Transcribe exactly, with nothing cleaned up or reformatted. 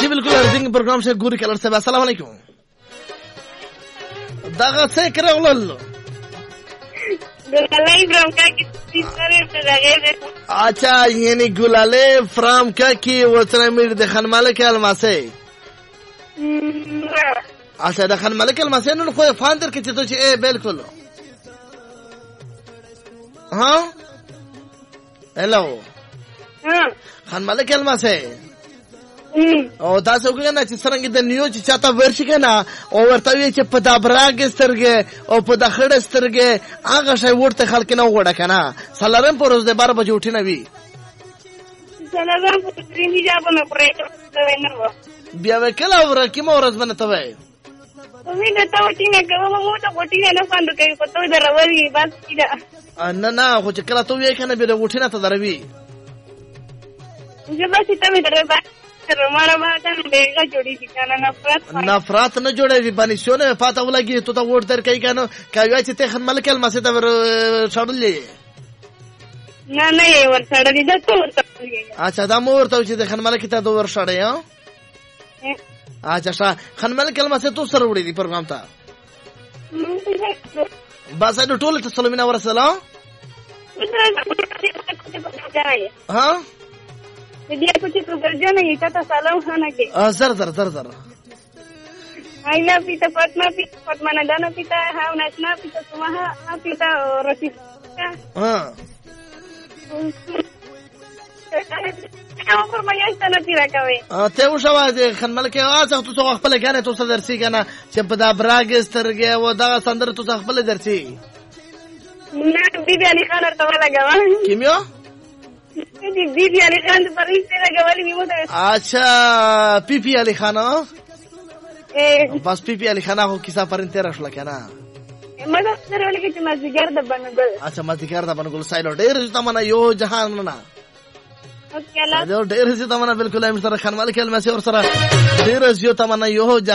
जी बिल्कुल urging programme से गुरी कलर से अस्सलाम वालेकुम दागा से करे ولل गुलाले फ्रॉम का किसी तरह से लगे अच्छा यानी गुलाले फ्रॉम का की वचना मेरे दखन मालिक अलमासे अच्छा दखन मालिक अलमासे नु खो फांदर के तो ए बिल्कुल हां हेलो हां खान मालिक अलमासे او تاسو وګورئ چې څنګه د نیو چې چاته ورشي کنه او ورته وی چې په دا براګ سترګې او په د خړ سترګې هغه شی ورته خلک نه وړه کنه سلام پر ورځ د بار بجې اٹھی نه وی سلام په ترېنی ځابنه پرې نو بیا وکړه ور کی مو ورځ باندې ته وای وې دا ته وټی نه کوم مو ته وټی نه فاند کوي په تو دروي بس کیدا نه نه خو چې کله ته وی کنه به وټی نه ته دروي زه بس ته مې درې رومانه ما ته بیګه جوړی دي کنه نفرت نفرت نه جوړوي باندې شونه پاته ولګي ته ته ور در کوي کنه کوي چې ته خن ملک المسه ته ور شړلې نه نه ور شړلې ده ته ورته اچھا دا مور ته چې خن ملک ته ور شړې ها اچھا خن ملک المسه تو سره وړي دي پروګرام ته بس نو ټول ته سلامونه ورسله ها dia kuch to garja nahi ta ta salam khana ke zar zar zar zar aina pita patma pita patma nadana pita ha nasna pita sumaha ha pita rasi ha او پر مې ستنه تیرا کوي ته وشوا دې خن ملک اوسه تو څو خپل غانه تو څه درسي کنه چې په دا براګ سترګې و دا سندر تو څه خپل درسي نه بيبي علي خان ورته لګاوه کیمیا دی بیبی علی خان پر ایسته لګولې نیمه ده اچھا پی پی علی خان اے بس پی پی علی خان هغه کیسه پرین تیر شل کنه مګر سره ولې چې ما زګر د بنګل اچھا ما زګر د بنګل سایلو ډیر چې تمنا یو جهان نه اوکې الله ډیر چې تمنا بالکل امر سره خان مالک المسی اور سره ډیر چې تمنا یو